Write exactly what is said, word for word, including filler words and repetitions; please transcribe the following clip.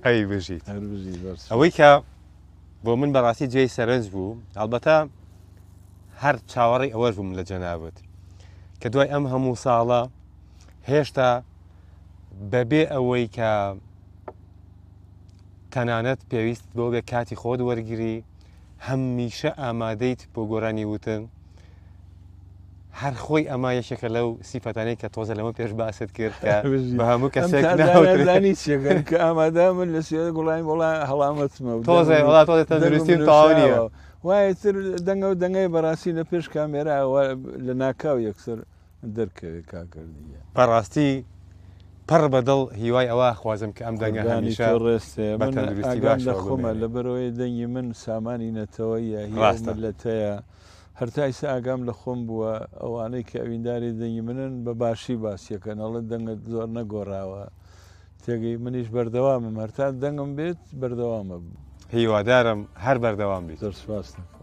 هەی بژیت هەر بژی بەرز ئەوەی کە بۆ من بەڕاستی جێی سەرنج بوو ئەلبەتە هەر چاوەڕی ئەوەش بووم لە جەنابەت کە دوای ئەم هەموو ساڵە هێشتا بەبێ ئەوەی کە تەنانەت پێویست بۆ بێ کاتی خۆت وەرگری هەمیشە ئامادەیت بۆ گۆرانی وتن هەر خۆی ئەمە یەکێکە لەو سیفەتانەی کە تۆزە لەمە پێش باست کرد کە بە هەموو کەسێک ناوتانی چێگەن کە ئامادە من لە سوێ گوڵای وڵا هەڵامەتمە تۆزە وڵا تۆ تەندروستیم تەواو نییە وایتر دەنگە و دەنگای بەڕاستی لە پێش کامێرا لە ناکاو یەکسەر دەرکەوێت کاکردیە بەڕاستی پڕ بەدڵ هیوای ئەوە خوازم کە ئەم دەنگە هەمیشە ڕێستێ لە خۆمە لە بەرەوەی دەنگی من سامانی نەتەوەیە هیلەتەیە هەرتای سا ئاگام لە خۆم بووە ئەوانەی کە ئەوینداری دەنگی منن بە باشی باسیەکەن ئەڵە دەنگت زۆر نەگۆڕاوە تێگەی منیش بەردەوامم هەرتا دەنگم بێت بەردەوامە بوو هیوادارم هەر بەردەوام بیت زۆر سپاس